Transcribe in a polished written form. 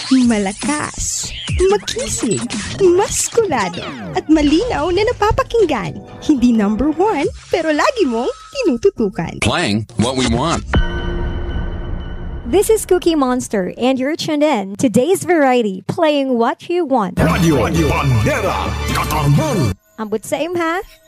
Malakas, makisig, maskulado, at malinaw na napapakinggan. Hindi number one, pero lagi mong tinututukan. Playing what we want. This is Cookie Monster, and you're tuned in to Today's Variety, playing what you want. Radio Bandera Katarman. Ambot sa imha,